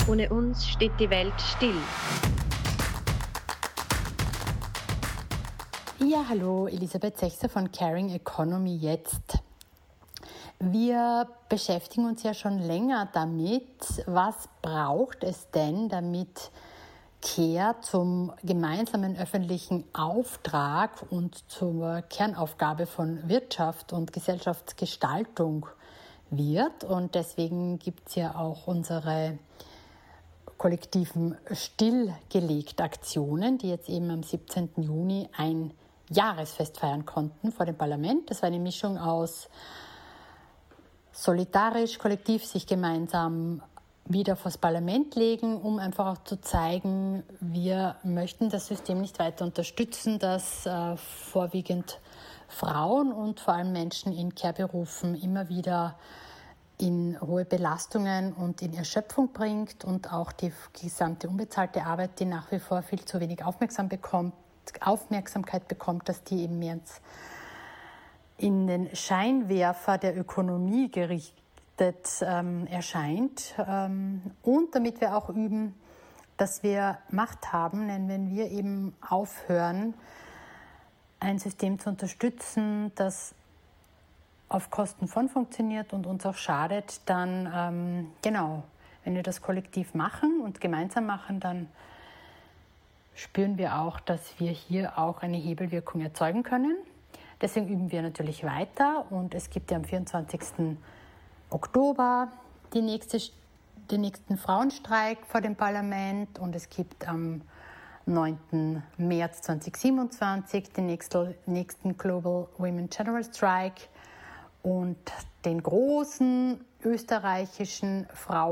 Ohne uns steht die Welt still. Ja, hallo, Elisabeth Sechser von Caring Economy jetzt. Wir beschäftigen uns ja schon länger damit, was braucht es denn, damit Care zum gemeinsamen öffentlichen Auftrag und zur Kernaufgabe von Wirtschaft und Gesellschaftsgestaltung wird. Und deswegen gibt es ja auch unsere kollektiven Stillgelegt-Aktionen, die jetzt eben am 17. Juni ein Jahresfest feiern konnten vor dem Parlament. Das war eine Mischung aus solidarisch, kollektiv sich gemeinsam wieder vors Parlament legen, um einfach auch zu zeigen, wir möchten das System nicht weiter unterstützen, dass vorwiegend Frauen und vor allem Menschen in Care-Berufen immer wieder in hohe Belastungen und in Erschöpfung bringt und auch die gesamte unbezahlte Arbeit, die nach wie vor viel zu wenig Aufmerksamkeit bekommt, dass die eben mehr in den Scheinwerfer der Ökonomie gerichtet erscheint. Und damit wir auch üben, dass wir Macht haben, denn wenn wir eben aufhören, ein System zu unterstützen, das auf Kosten von funktioniert und uns auch schadet, dann wenn wir das kollektiv machen und gemeinsam machen, dann spüren wir auch, dass wir hier auch eine Hebelwirkung erzeugen können. Deswegen üben wir natürlich weiter und es gibt ja am 24. Oktober den nächsten Frauenstreik vor dem Parlament und es gibt am 9. März 2027 den nächsten Global Women General Strike und den großen österreichischen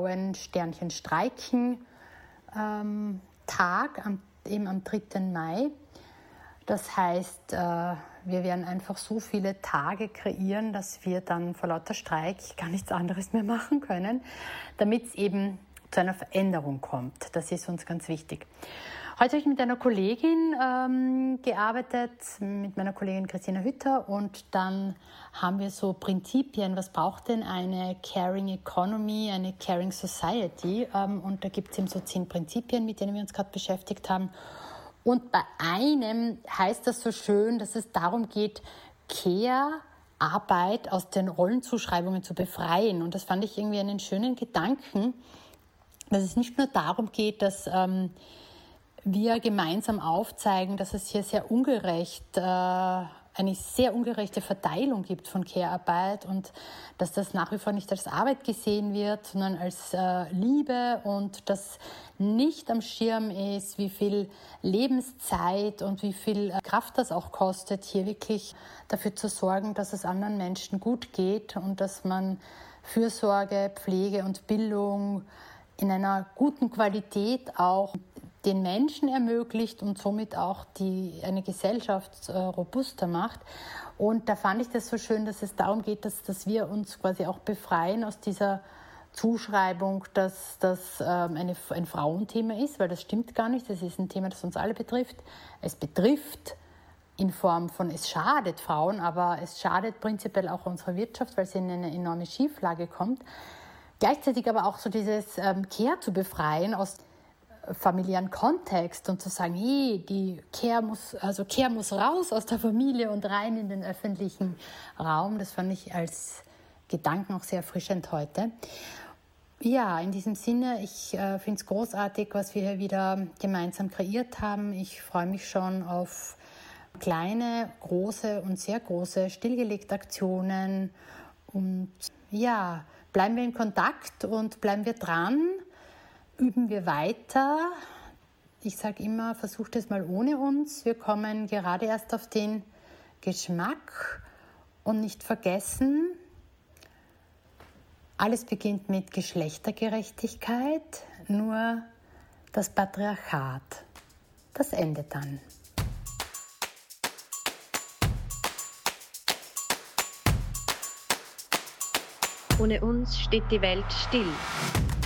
Frauen-Sternchen-Streiken-Tag eben am 3. Mai. Das heißt, wir werden einfach so viele Tage kreieren, dass wir dann vor lauter Streik gar nichts anderes mehr machen können, damit es eben zu einer Veränderung kommt. Das ist uns ganz wichtig. Heute habe ich mit einer Kollegin gearbeitet, mit meiner Kollegin Christina Hütter, und dann haben wir so Prinzipien, was braucht denn eine Caring Economy, eine Caring Society, und da gibt es eben so 10 Prinzipien, mit denen wir uns gerade beschäftigt haben. Und bei einem heißt das so schön, dass es darum geht, Care-Arbeit aus den Rollenzuschreibungen zu befreien. Und das fand ich irgendwie einen schönen Gedanken, dass es nicht nur darum geht, dass wir gemeinsam aufzeigen, dass es hier eine sehr ungerechte Verteilung gibt von Care-Arbeit und dass das nach wie vor nicht als Arbeit gesehen wird, sondern als Liebe und dass nicht am Schirm ist, wie viel Lebenszeit und wie viel Kraft das auch kostet, hier wirklich dafür zu sorgen, dass es anderen Menschen gut geht und dass man Fürsorge, Pflege und Bildung in einer guten Qualität auch den Menschen ermöglicht und somit auch eine Gesellschaft robuster macht. Und da fand ich das so schön, dass es darum geht, dass wir uns quasi auch befreien aus dieser Zuschreibung, dass das ein Frauenthema ist, weil das stimmt gar nicht. Das ist ein Thema, das uns alle betrifft. Es betrifft in Form von, es schadet Frauen, aber es schadet prinzipiell auch unserer Wirtschaft, weil sie in eine enorme Schieflage kommt. Gleichzeitig aber auch so dieses Care zu befreien aus familiären Kontext und zu sagen, hey, die Care muss raus aus der Familie und rein in den öffentlichen Raum. Das fand ich als Gedanken auch sehr erfrischend heute. Ja, in diesem Sinne, ich finde es großartig, was wir hier wieder gemeinsam kreiert haben. Ich freue mich schon auf kleine, große und sehr große stillgelegte Aktionen. Und ja, bleiben wir in Kontakt und bleiben wir dran. Üben wir weiter. Ich sage immer, versucht es mal ohne uns. Wir kommen gerade erst auf den Geschmack und nicht vergessen, alles beginnt mit Geschlechtergerechtigkeit, nur das Patriarchat, das endet dann. Ohne uns steht die Welt still.